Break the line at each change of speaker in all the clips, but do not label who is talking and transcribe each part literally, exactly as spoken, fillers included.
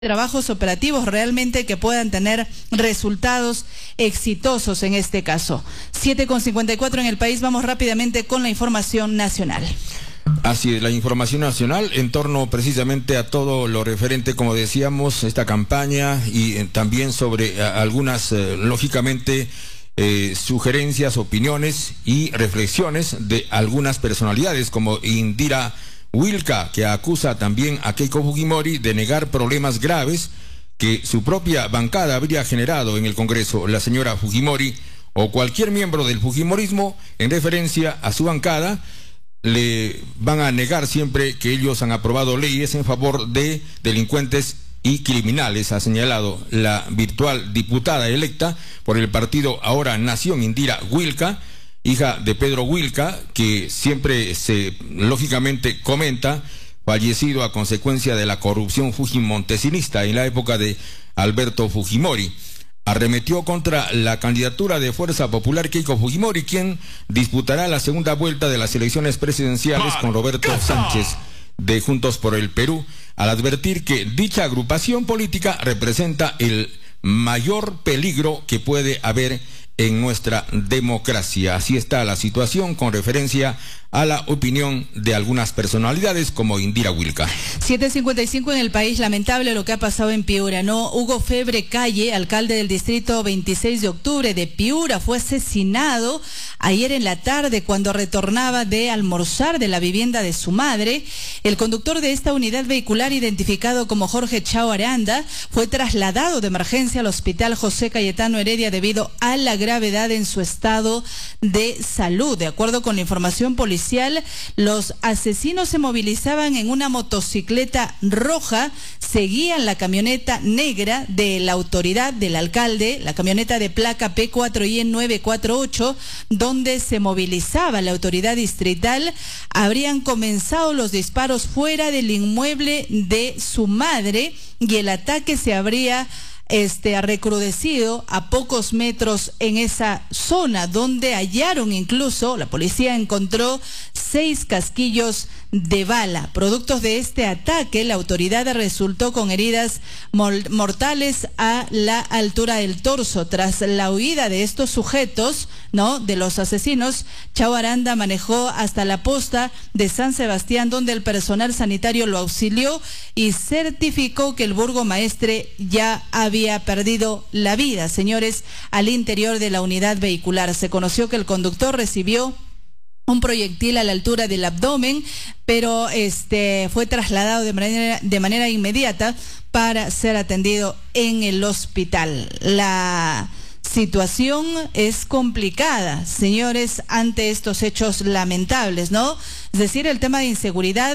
trabajos operativos realmente que puedan tener resultados exitosos en este caso. siete con cincuenta y cuatro en el país, vamos rápidamente con la información nacional.
Así es, la información nacional en torno precisamente a todo lo referente, como decíamos, esta campaña y eh, también sobre eh, algunas, eh, lógicamente, eh, sugerencias, opiniones y reflexiones de algunas personalidades como Indira Wilca, que acusa también a Keiko Fujimori de negar problemas graves que su propia bancada habría generado en el Congreso. La señora Fujimori o cualquier miembro del Fujimorismo, en referencia a su bancada, le van a negar siempre que ellos han aprobado leyes en favor de delincuentes y criminales, ha señalado la virtual diputada electa por el partido Ahora Nación, Indira Wilca, hija de Pedro Wilca, que siempre se, lógicamente, comenta, fallecido a consecuencia de la corrupción fujimontesinista en la época de Alberto Fujimori. Arremetió contra la candidatura de Fuerza Popular Keiko Fujimori, quien disputará la segunda vuelta de las elecciones presidenciales con Roberto Sánchez de Juntos por el Perú, al advertir que dicha agrupación política representa el mayor peligro que puede haber en nuestra democracia. Así está la situación con referencia a la opinión de algunas personalidades como Indira Wilca.
siete cincuenta y cinco en el país, lamentable lo que ha pasado en Piura, ¿no? Hugo Febre Calle, alcalde del distrito veintiséis de octubre de Piura, fue asesinado ayer en la tarde cuando retornaba de almorzar de la vivienda de su madre. El conductor de esta unidad vehicular, identificado como Jorge Chao Aranda, fue trasladado de emergencia al hospital José Cayetano Heredia debido a la gravedad en su estado de salud. De acuerdo con la información policial, los asesinos se movilizaban en una motocicleta roja, seguían la camioneta negra de la autoridad del alcalde, la camioneta de placa P cuatro I nueve cuatro ocho, donde se movilizaba la autoridad distrital. Habrían comenzado los disparos fuera del inmueble de su madre y el ataque se habría Este, ha recrudecido a pocos metros en esa zona, donde hallaron incluso, la policía encontró seis casquillos de bala. Productos de este ataque, la autoridad resultó con heridas mortales a la altura del torso. Tras la huida de estos sujetos, ¿no?, de los asesinos, Chao Aranda manejó hasta la posta de San Sebastián, donde el personal sanitario lo auxilió y certificó que el burgomaestre ya había había perdido la vida, señores, al interior de la unidad vehicular. Se conoció que el conductor recibió un proyectil a la altura del abdomen, pero este fue trasladado de manera, de manera inmediata para ser atendido en el hospital. La situación es complicada, señores, ante estos hechos lamentables, ¿no? Es decir, el tema de inseguridad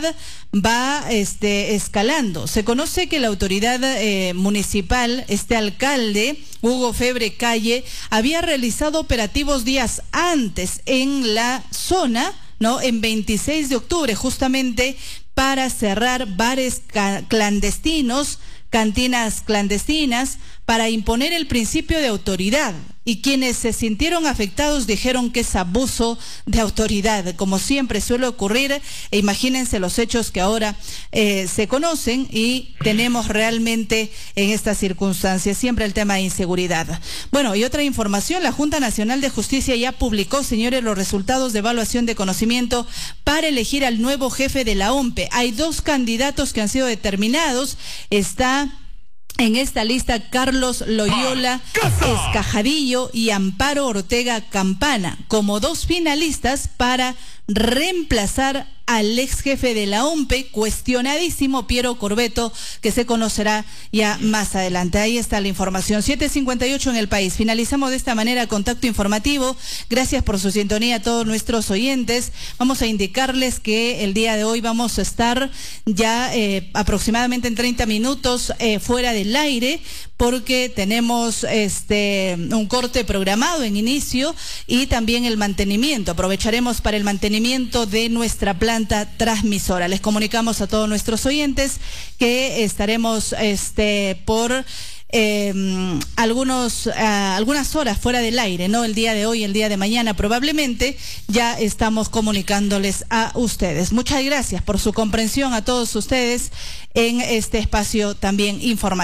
va este, escalando. Se conoce que la autoridad eh, municipal, este alcalde, Hugo Febre Calle, había realizado operativos días antes en la zona, ¿no?, en veintiséis de octubre, justamente para cerrar bares clandestinos, cantinas clandestinas, para imponer el principio de autoridad. Y quienes se sintieron afectados dijeron que es abuso de autoridad, como siempre suele ocurrir. E imagínense los hechos que ahora eh, se conocen y tenemos realmente en estas circunstancias siempre el tema de inseguridad. Bueno, y otra información, la Junta Nacional de Justicia ya publicó, señores, los resultados de evaluación de conocimiento para elegir al nuevo jefe de la O M P E. Hay dos candidatos que han sido determinados. Está en esta lista Carlos Loyola Escajadillo y Amparo Ortega Campana como dos finalistas para reemplazar al ex jefe de la O M P E, cuestionadísimo Piero Corbeto, que se conocerá ya más adelante. Ahí está la información. siete cincuenta y ocho en el país. Finalizamos de esta manera contacto informativo. Gracias por su sintonía a todos nuestros oyentes. Vamos a indicarles que el día de hoy vamos a estar ya eh, aproximadamente en treinta minutos eh, fuera del aire, porque tenemos este un corte programado en inicio y también el mantenimiento. Aprovecharemos para el mantenimiento de nuestra planta transmisora. Les comunicamos a todos nuestros oyentes que estaremos este por eh, algunos, uh, algunas horas fuera del aire, ¿no? El día de hoy, el día de mañana, probablemente ya estamos comunicándoles a ustedes. Muchas gracias por su comprensión a todos ustedes en este espacio también informativo.